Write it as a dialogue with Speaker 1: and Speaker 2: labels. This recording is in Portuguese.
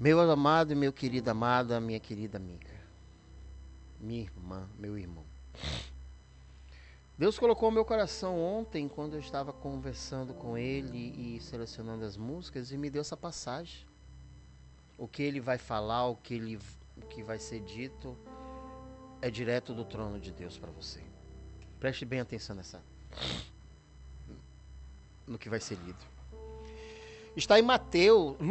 Speaker 1: Meu amado e meu querido amada, minha querida amiga, minha irmã, meu irmão. Deus colocou no meu coração ontem, quando eu estava conversando com Ele e selecionando as músicas, e me deu essa passagem. O que Ele vai falar, o que vai ser dito, é direto do trono de Deus para você. Preste bem atenção no que vai ser lido. Está em Mateus,